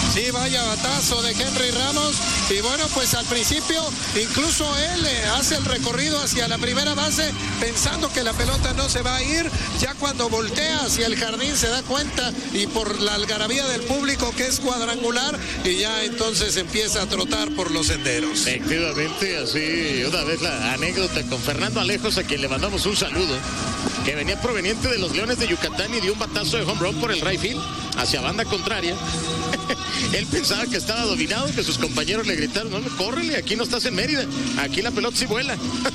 Sí, vaya batazo de Henry Ramos. Y bueno, pues al principio incluso él hace el recorrido hacia la primera base pensando que la pelota no se va a ir. Ya cuando voltea hacia el jardín se da cuenta, y por la algarabía del público, que es cuadrangular, y ya entonces empieza a trotar por los senderos. Efectivamente, así una vez la anécdota con Fernando Alejos, a quien le mandamos un saludo, que venía proveniente de los Leones de Yucatán y dio un batazo de home run por el right field hacia banda contraria. Él pensaba que estaba dominado, que sus compañeros le gritaron: no, córrele, aquí no estás en Mérida, aquí la pelota sí vuela.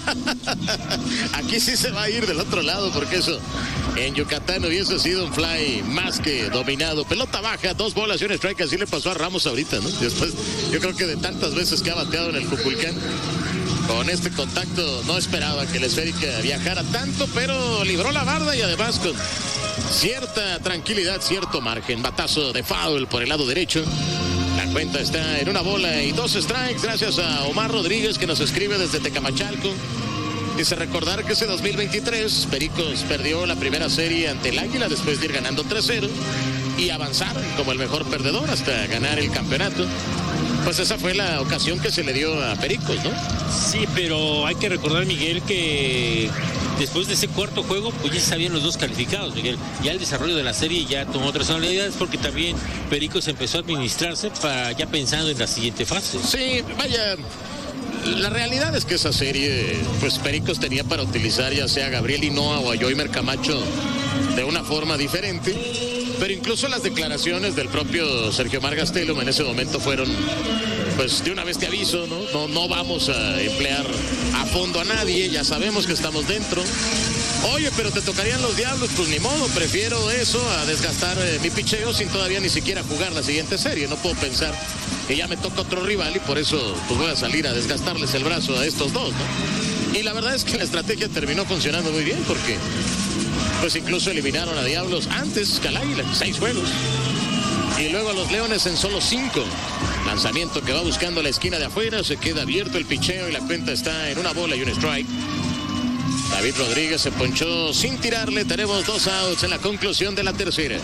Aquí sí se va a ir del otro lado, porque eso en Yucatán hubiese sido un fly más que dominado. Pelota baja, 2 bolas y un strike. Así le pasó a Ramos ahorita, ¿no? Después, yo creo que de tantas veces que ha bateado en el Cuculcán, con este contacto no esperaba que la esférica viajara tanto, pero libró la barda y además con cierta tranquilidad, cierto margen. Batazo de foul por el lado derecho. La cuenta está en 1 bola y 2 strikes, gracias a Omar Rodríguez, que nos escribe desde Tecamachalco. Dice: recordar que ese 2023 Pericos perdió la primera serie ante el Águila después de ir ganando 3-0 y avanzar como el mejor perdedor hasta ganar el campeonato. Pues esa fue la ocasión que se le dio a Pericos, ¿no? Sí, pero hay que recordar, Miguel, que después de ese cuarto juego, pues ya sabían los dos calificados, Miguel. Ya el desarrollo de la serie ya tomó otras tonalidades, porque también Pericos empezó a administrarse para ya pensando en la siguiente fase. Sí, vaya, la realidad es que esa serie, pues Pericos tenía para utilizar ya sea a Gabriel Hinoa o a Yoimer Camacho de una forma diferente. Pero incluso las declaraciones del propio Sergio Mar Gastelum en ese momento fueron, pues, de una vez te aviso, ¿no? No vamos a emplear a fondo a nadie, ya sabemos que estamos dentro. Oye, pero te tocarían los Diablos, pues ni modo, prefiero eso a desgastar mi picheo sin todavía ni siquiera jugar la siguiente serie. No puedo pensar que ya me toca otro rival y por eso pues voy a salir a desgastarles el brazo a estos dos, ¿no? Y la verdad es que la estrategia terminó funcionando muy bien, porque pues incluso eliminaron a Diablos antes que al Águila, 6 juegos. Y luego a los Leones en solo 5. Lanzamiento que va buscando la esquina de afuera, se queda abierto el picheo y la cuenta está en 1 bola y un strike. David Rodríguez se ponchó sin tirarle, tenemos 2 outs en la conclusión de la tercera.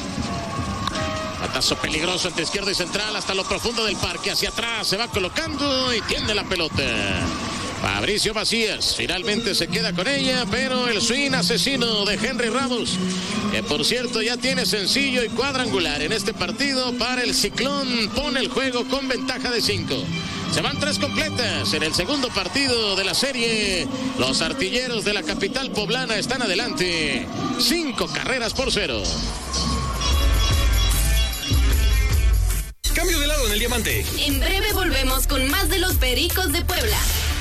Batazo peligroso entre izquierda y central hasta lo profundo del parque, hacia atrás, se va colocando y tiende la pelota. Fabricio Macías finalmente se queda con ella, pero el swing asesino de Henry Ramos, que por cierto ya tiene sencillo y cuadrangular en este partido para el Ciclón, pone el juego con ventaja de 5. Se van 3 completas en el segundo partido de la serie. Los artilleros de la capital poblana están adelante, 5-0. Cambio de lado en el diamante. En breve volvemos con más de los Pericos de Puebla.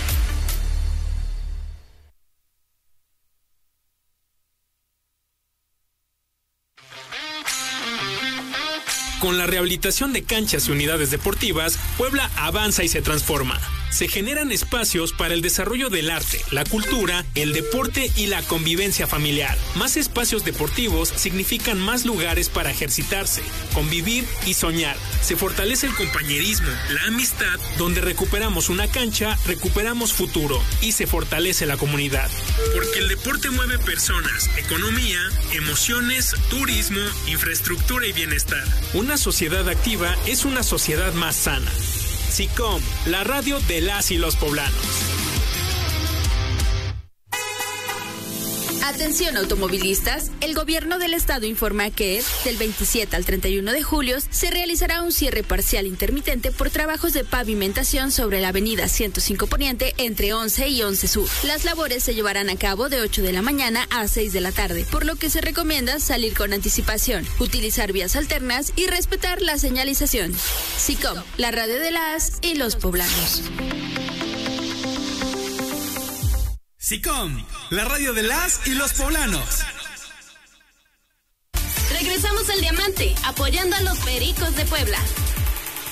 Con la rehabilitación de canchas y unidades deportivas, Puebla avanza y se transforma. Se generan espacios para el desarrollo del arte, la cultura, el deporte y la convivencia familiar. Más espacios deportivos significan más lugares para ejercitarse, convivir y soñar. Se fortalece el compañerismo, la amistad, donde recuperamos una cancha, recuperamos futuro y se fortalece la comunidad. Porque el deporte mueve personas, economía, emociones, turismo, infraestructura y bienestar. Una sociedad activa es una sociedad más sana. SICOM, la radio de las y los poblanos. Atención automovilistas, el gobierno del estado informa que del 27 al 31 de julio se realizará un cierre parcial intermitente por trabajos de pavimentación sobre la avenida 105 Poniente entre 11 y 11 Sur. Las labores se llevarán a cabo de 8 de la mañana a 6 de la tarde, por lo que se recomienda salir con anticipación, utilizar vías alternas y respetar la señalización. SICOM, la radio de las y los poblanos. SICOM, la radio de las y los poblanos. Regresamos al diamante, apoyando a los Pericos de Puebla.